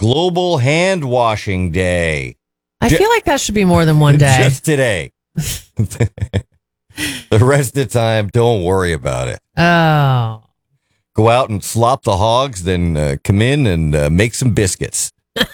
Global Hand Washing Day. I feel like that should be more than one day. Just today. The rest of the time, don't worry about it. Oh. Go out and slop the hogs, then come in and make some biscuits.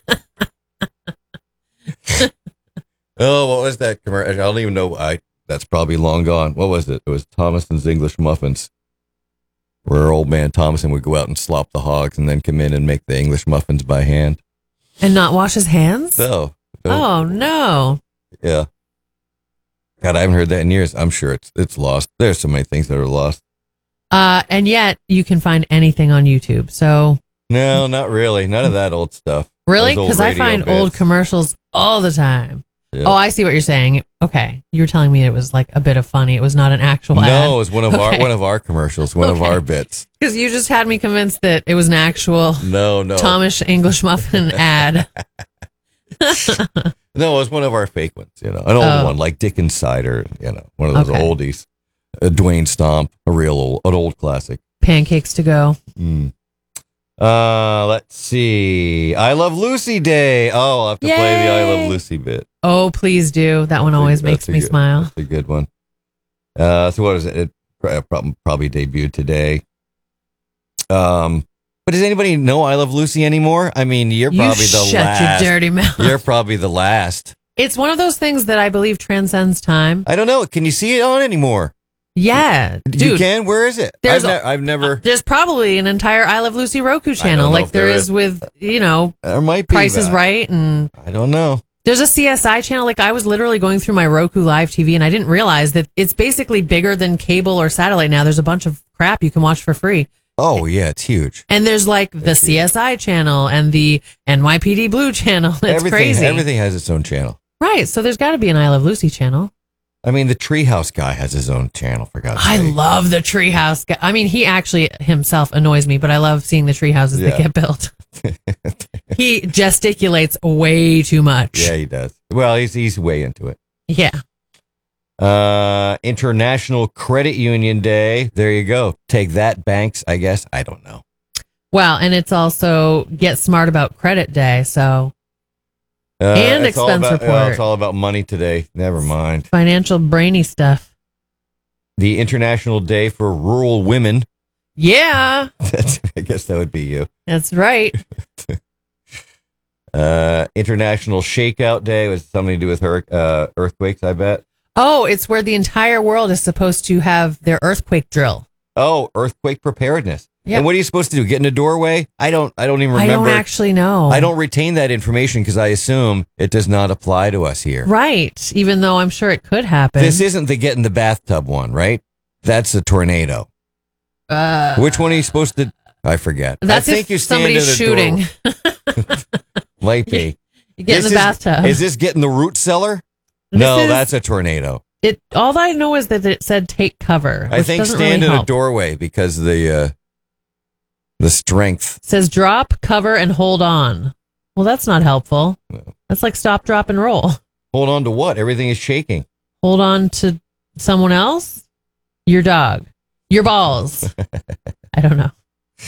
Oh, what was that commercial? I don't even know. That's probably long gone. What was it? It was Thomason's English Muffins, where old man Thomason would go out and slop the hogs and then come in and make the English muffins by hand. And not wash his hands? No. Oh, no. Yeah. God, I haven't heard that in years. I'm sure it's lost. There's so many things that are lost. And yet you can find anything on YouTube. So No, not really. None of that old stuff. really, Those old because I radio find bits. old commercials all the time. Yeah. Oh, I see what you're saying. Okay, you were telling me it was like a bit of funny. It was not an actual ad. No, it was one of Okay. our commercials, one of our bits. Because you just had me convinced that it was an actual No. Thomas English Muffin ad. No, it was one of our fake ones, an old one like Dickens Cider, one of those Okay. oldies. Dwayne Stomp, an old classic. Pancakes to go. Let's see. I Love Lucy Day. Oh, I'll have to play the I Love Lucy bit. Oh, please do. That one always makes me smile. That's a good one. So what is it? It probably debuted today. But does anybody know I Love Lucy anymore? I mean, you're probably the shut last. your dirty mouth. You're probably the last. It's one of those things that I believe transcends time. I don't know. Can you see it on anymore? Yeah, You dude. can? Where is it? I've never. There's probably an entire I Love Lucy Roku I channel, don't know like if there there is with There might be. Price is that. Right, and I don't know. there's a CSI channel. Like I was literally going through my Roku Live TV, and I didn't realize that it's basically bigger than cable or satellite now. There's a bunch of crap you can watch for free. Oh yeah, it's huge. And there's like the CSI channel and the NYPD Blue channel. It's crazy. Everything has its own channel. Right. So there's got to be an I Love Lucy channel. I mean, the Treehouse guy has his own channel, for God's I sake. love the treehouse guy. I mean, he actually himself annoys me, but I love seeing the tree houses that get built. He gesticulates way too much. Yeah, he does. Well, he's way into it. Yeah. International Credit Union Day. There you go. Take that, banks, I guess. I don't know. Well, and it's also Get Smart About Credit Day. So, and it's all expense about, report. it's all about money today. Never mind. Financial brainy stuff. The International Day for Rural Women. Yeah, I guess that would be you. that's right. International Shakeout Day was something to do with earthquakes, I bet. Oh, it's where the entire world is supposed to have their earthquake drill. Oh, earthquake preparedness. Yep. And what are you supposed to do? Get in a doorway? I don't even remember. I don't actually know. I don't retain that information because I assume it does not apply to us here. Right. Even though I'm sure it could happen. This isn't the get in the bathtub one, right? That's a tornado. Which one are you supposed to? I forget. That's I think if you stand in somebody's a shooting. Might be. You get in the bathtub. Is this getting the root cellar? This No, is- that's a tornado. All I know is that it said take cover. I which think doesn't stand really in a help. doorway because of the strength. It says drop, cover, and hold on. Well, that's not helpful. No. That's like stop, drop, and roll. Hold on to what? Everything is shaking. Hold on to someone else? Your dog. Your balls. I don't know.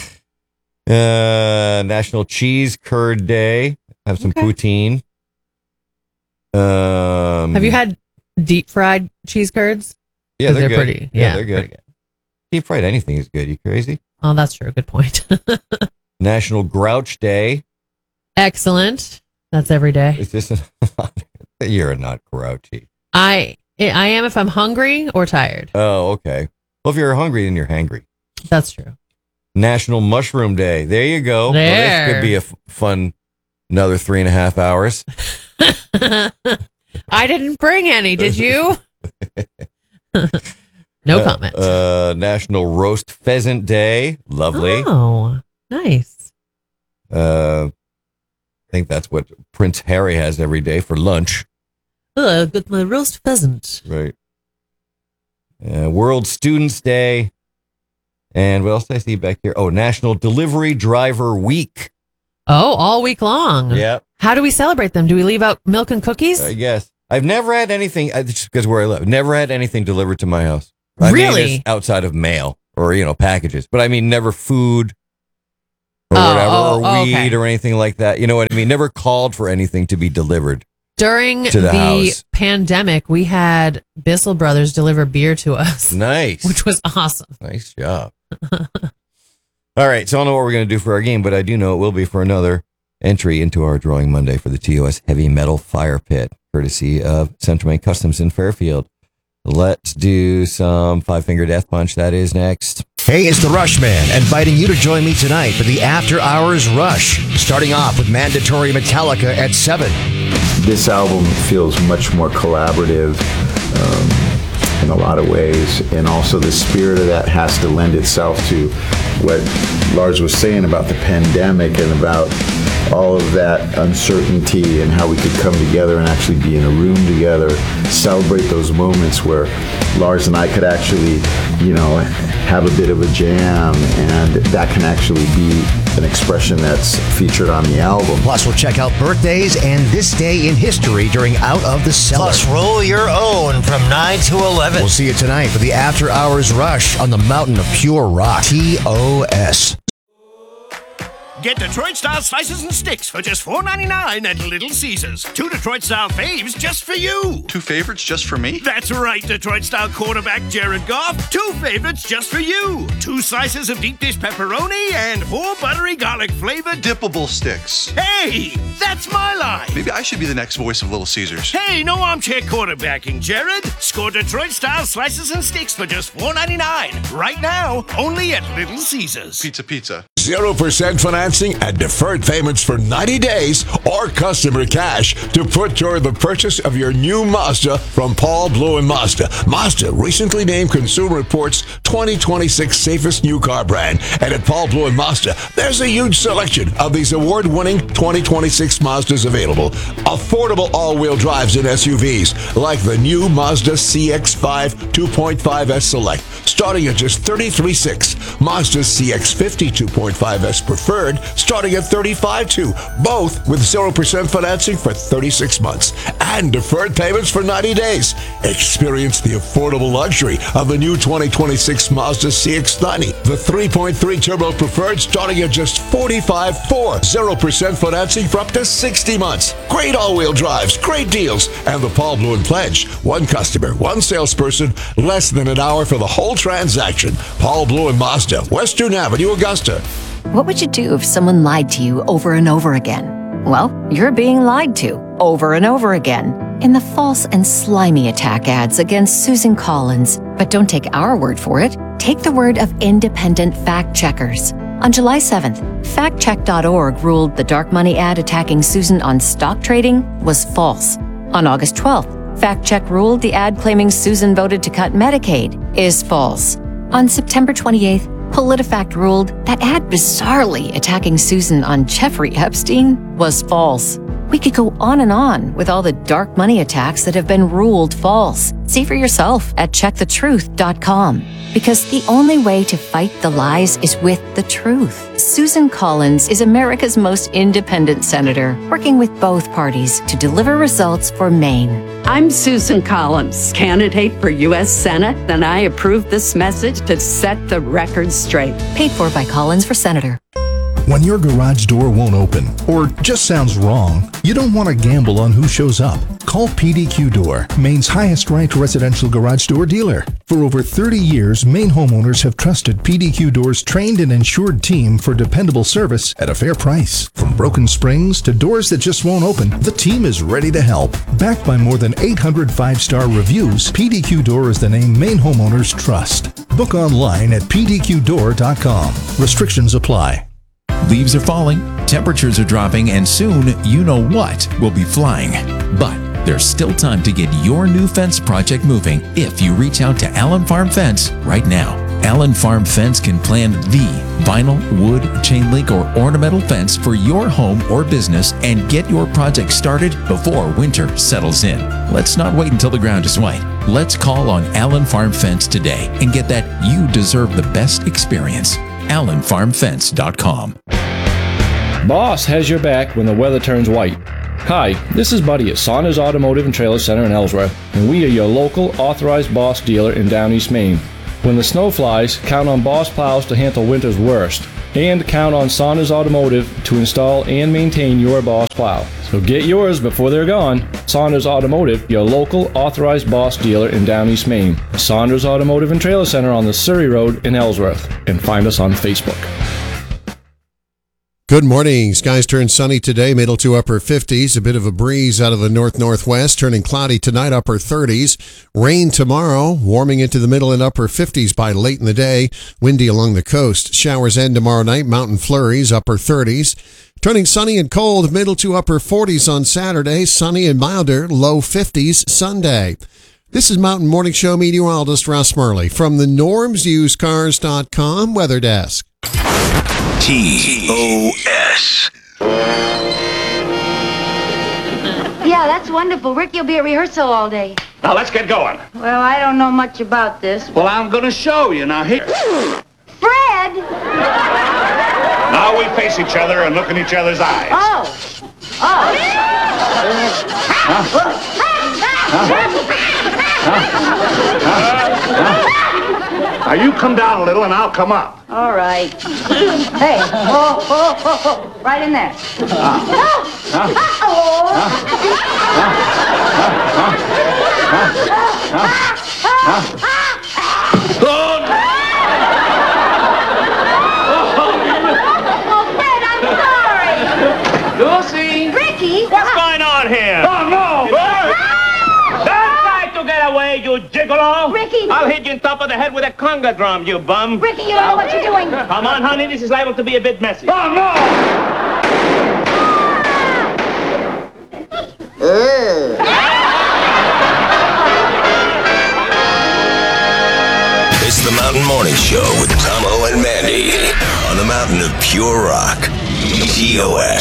National Cheese Curd Day. Have some Okay. poutine. Have you had deep fried cheese curds? Yeah, they're good. pretty. Yeah, they're good. pretty good. Deep fried anything is good. You crazy? Oh, that's true. Good point. National Grouch Day. Excellent. That's every day. Is this? You're not grouchy. I am if I'm hungry or tired. Oh, okay. Well, if you're hungry, then you're hangry. That's true. National Mushroom Day. There you go. Well, There. this could be a fun another 3.5 hours. I didn't bring any, did you? No comment. National Roast Pheasant Day. Lovely. Oh, nice. I think that's what Prince Harry has every day for lunch. Oh, I've got my roast pheasant. Right. World Students Day. And what else did I see back here? Oh, National Delivery Driver Week. Oh, all week long. Yeah, How do we celebrate them? Do we leave out milk and cookies? I guess. I've never had anything, just because where I live, never had anything delivered to my house. I Really? mean, it's outside of mail or, packages. But I mean, never food. or whatever, or weed okay. or anything like that. You know what I mean? Never called for anything to be delivered. During to the house. pandemic, we had Bissell Brothers deliver beer to us. Nice. Which was awesome. Nice job. All right, so I don't know what we're going to do for our game, but I do know it will be for another entry into our Drawing Monday for the TOS Heavy Metal Fire Pit, courtesy of Central Maine Customs in Fairfield. Let's do some Five-Finger Death Punch. That is next. Hey, it's the Rush Man, inviting you to join me tonight for the After Hours Rush, starting off with mandatory Metallica at 7. This album feels much more collaborative in a lot of ways, and also the spirit of that has to lend itself to what Lars was saying about the pandemic and about all of that uncertainty and how we could come together and actually be in a room together, celebrate those moments where Lars and I could actually, have a bit of a jam, and that can actually be an expression that's featured on the album. Plus, we'll check out birthdays and this day in history during Out of the Cellar. Plus, roll your own from 9 to 11. We'll see you tonight for the After Hours Rush on the Mountain of Pure Rock. TOS. Get Detroit-style slices and sticks for just $4.99 at Little Caesars. 2 Detroit-style faves just for you. 2 favorites just for me? That's right, Detroit-style quarterback Jared Goff. 2 favorites just for you. 2 slices of deep dish pepperoni and 4 buttery garlic-flavored dippable sticks. Hey, that's my line. Maybe I should be the next voice of Little Caesars. Hey, no armchair quarterbacking, Jared. Score Detroit-style slices and sticks for just $4.99. Right now, only at Little Caesars. Pizza. 0% financing and deferred payments for 90 days or customer cash to put toward the purchase of your new Mazda from Paul Blue & Mazda. Mazda recently named Consumer Reports 2026 safest new car brand. And at Paul Blue & Mazda, there's a huge selection of these award-winning 2026 Mazdas available. Affordable all-wheel drives and SUVs like the new Mazda CX-5 2.5S Select, starting at just $33,600. Mazda CX-50 2.5S Preferred, starting at $35,200, both with 0% financing for 36 months and deferred payments for 90 days. Experience the affordable luxury of the new 2026 Mazda CX-90, the 3.3 Turbo Preferred, starting at just $45,400, 0% financing for up to 60 months. Great all-wheel drives, great deals, and the Paul Blue & Pledge. One customer, one salesperson, less than an hour for the whole transaction. Paul Blue & Mazda, Western Avenue, Augusta. What would you do if someone lied to you over and over again? Well, you're being lied to over and over again in the false and slimy attack ads against Susan Collins. But don't take our word for it. Take the word of independent fact checkers. On July 7th, factcheck.org ruled the dark money ad attacking Susan on stock trading was false. On August 12th, FactCheck ruled the ad claiming Susan voted to cut Medicaid is false. On September 28th, PolitiFact ruled that ad bizarrely attacking Susan on Jeffrey Epstein was false. We could go on with all the dark money attacks that have been ruled false. See for yourself at checkthetruth.com. Because the only way to fight the lies is with the truth. Susan Collins is America's most independent senator, working with both parties to deliver results for Maine. I'm Susan Collins, candidate for U.S. Senate, and I approve this message to set the record straight. Paid for by Collins for Senator. When your garage door won't open or just sounds wrong, you don't want to gamble on who shows up. Call PDQ Door, Maine's highest-ranked residential garage door dealer. For over 30 years, Maine homeowners have trusted PDQ Door's trained and insured team for dependable service at a fair price. From broken springs to doors that just won't open, the team is ready to help. Backed by more than 800 5-star reviews, PDQ Door is the name Maine homeowners trust. Book online at pdqdoor.com. Restrictions apply. Leaves are falling, temperatures are dropping, and soon you know what will be flying. But there's still time to get your new fence project moving if you reach out to Allen Farm Fence right now. Allen Farm Fence can plan the vinyl, wood, chain link, or ornamental fence for your home or business and get your project started before winter settles in. Let's not wait until the ground is white. Let's call on Allen Farm Fence today and get that you deserve the best experience. AllenFarmFence.com. Boss has your back when the weather turns white. Hi, this is Buddy at Saunders Automotive and Trailer Center in Ellsworth, and we are your local authorized Boss dealer in Down East Maine. When the snow flies, count on Boss plows to handle winter's worst. and count on Saunders Automotive to install and maintain your Boss plow. So get yours before they're gone. Saunders Automotive, your local authorized Boss dealer in Down East Maine. Saunders Automotive and Trailer Center on the Surrey Road in Ellsworth. And find us on Facebook. Good morning. Skies turn sunny today, middle to upper 50s. A bit of a breeze out of the north-northwest, turning cloudy tonight, upper 30s. Rain tomorrow, warming into the middle and upper 50s by late in the day. Windy along the coast. Showers end tomorrow night, mountain flurries, upper 30s. Turning sunny and cold, middle to upper 40s on Saturday. Sunny and milder, low 50s Sunday. This is Mountain Morning Show meteorologist Russ Murley from the normsusedcars.com weather desk. TOS. Yeah, that's wonderful. Ricky will be at rehearsal all day. Now let's get going. Well, I don't know much about this. Well, I'm going to show you. Now here. Fred! Now we face each other and look in each other's eyes. Oh. Now you come down a little and I'll come up. All right. Hey, whoa. Right in there. Lucy! Ricky! What's going on here? Oh, no! Don't try to get away, you gigolo! Ricky! I'll hit you in top of the head with a conga drum, you bum! Ricky, you don't know what you're doing! Come on, honey, this is liable to be a bit messy. Oh, no! It's the Mountain Morning Show with Tom O and Mandy on the mountain of pure rock. TOS.